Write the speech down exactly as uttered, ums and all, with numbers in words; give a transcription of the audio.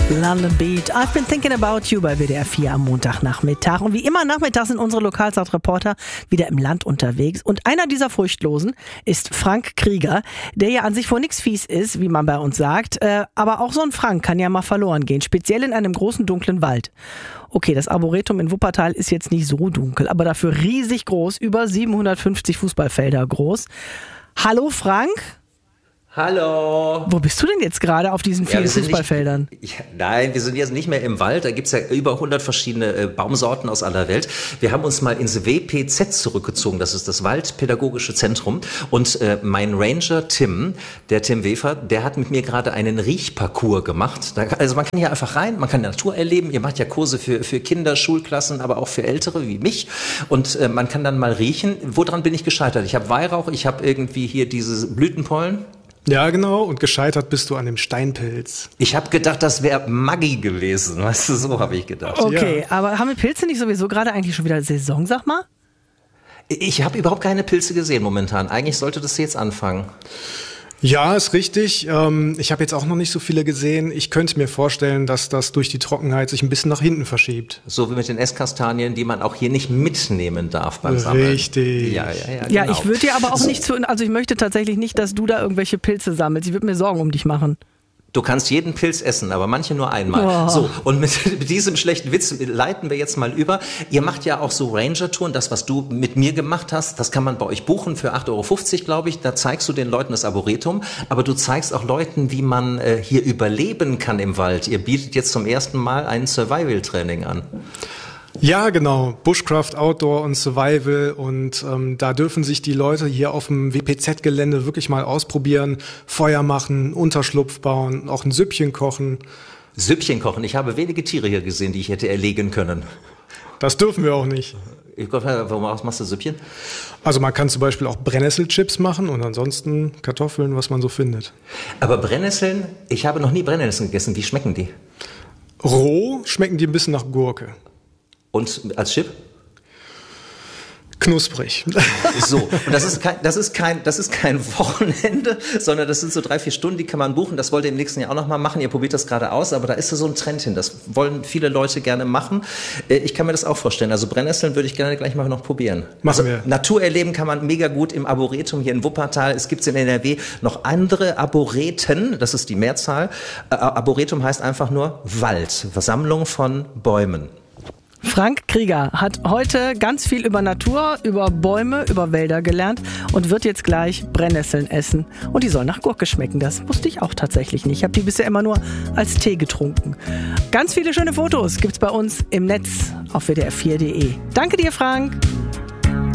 London Beat. I've been thinking about you bei W D R vier am Montagnachmittag. Und wie immer nachmittags sind unsere Lokalzeitreporter wieder im Land unterwegs. Und einer dieser Furchtlosen ist Frank Krieger, der ja an sich vor nichts fies ist, wie man bei uns sagt. Äh, aber auch so ein Frank kann ja mal verloren gehen, speziell in einem großen dunklen Wald. Okay, das Arboretum in Wuppertal ist jetzt nicht so dunkel, aber dafür riesig groß, über siebenhundertfünfzig Fußballfelder groß. Hallo Frank. Hallo. Wo bist du denn jetzt gerade auf diesen vielen ja, Fußballfeldern? Nicht, ja, nein, wir sind jetzt nicht mehr im Wald. Da gibt's ja über hundert verschiedene äh, Baumsorten aus aller Welt. Wir haben uns mal ins W P Z zurückgezogen. Das ist das Waldpädagogische Zentrum. Und äh, mein Ranger Tim, der Tim Wefer, der hat mit mir gerade einen Riechparcours gemacht. Da, also man kann hier einfach rein, man kann die Natur erleben. Ihr macht ja Kurse für, für Kinder, Schulklassen, aber auch für Ältere wie mich. Und äh, man kann dann mal riechen. Woran bin ich gescheitert? Ich habe Weihrauch, ich habe irgendwie hier diese Blütenpollen. Ja, genau. Und gescheitert bist du an dem Steinpilz. Ich habe gedacht, das wäre Maggi gewesen. Weißt du, so habe ich gedacht. Okay, ja. Aber haben wir Pilze nicht sowieso gerade eigentlich schon wieder Saison, sag mal? Ich habe überhaupt keine Pilze gesehen momentan. Eigentlich sollte das jetzt anfangen. Ja, ist richtig. Ich habe jetzt auch noch nicht so viele gesehen. Ich könnte mir vorstellen, dass das durch die Trockenheit sich ein bisschen nach hinten verschiebt. So wie mit den Esskastanien, die man auch hier nicht mitnehmen darf beim Sammeln. Richtig. Ja, ja, ja, ja genau. Ich würde dir aber auch nicht zu, also ich möchte tatsächlich nicht, dass du da irgendwelche Pilze sammelst. Ich würde mir Sorgen um dich machen. Du kannst jeden Pilz essen, aber manche nur einmal. Oh. So, und mit, mit diesem schlechten Witz leiten wir jetzt mal über. Ihr macht ja auch so Ranger-Touren. Das, was du mit mir gemacht hast, das kann man bei euch buchen für acht Euro fünfzig, glaube ich. Da zeigst du den Leuten das Arboretum. Aber du zeigst auch Leuten, wie man äh, hier überleben kann im Wald. Ihr bietet jetzt zum ersten Mal ein Survival-Training an. Ja, genau. Bushcraft, Outdoor und Survival. Und ähm, da dürfen sich die Leute hier auf dem W P Z-Gelände wirklich mal ausprobieren. Feuer machen, Unterschlupf bauen, auch ein Süppchen kochen. Süppchen kochen? Ich habe wenige Tiere hier gesehen, die ich hätte erlegen können. Das dürfen wir auch nicht. Ich glaub, warum machst du Süppchen? Also man kann zum Beispiel auch Brennnesselchips machen und ansonsten Kartoffeln, was man so findet. Aber Brennnesseln, ich habe noch nie Brennnesseln gegessen. Wie schmecken die? Roh schmecken die ein bisschen nach Gurke. Und als Chip? Knusprig. So, und das ist kein, das ist kein, das ist kein Wochenende, sondern das sind so drei, vier Stunden, die kann man buchen. Das wollt ihr im nächsten Jahr auch noch mal machen. Ihr probiert das gerade aus, aber da ist so ein Trend hin. Das wollen viele Leute gerne machen. Ich kann mir das auch vorstellen. Also Brennnesseln würde ich gerne gleich mal noch probieren. Machen also, wir. Natur erleben kann man mega gut im Arboretum hier in Wuppertal. Es gibt in N R W noch andere Arboreten. Das ist die Mehrzahl. Arboretum heißt einfach nur Wald. Versammlung von Bäumen. Frank Krieger hat heute ganz viel über Natur, über Bäume, über Wälder gelernt und wird jetzt gleich Brennnesseln essen. Und die sollen nach Gurke schmecken. Das wusste ich auch tatsächlich nicht. Ich habe die bisher immer nur als Tee getrunken. Ganz viele schöne Fotos gibt's bei uns im Netz auf W D R vier punkt de. Danke dir, Frank.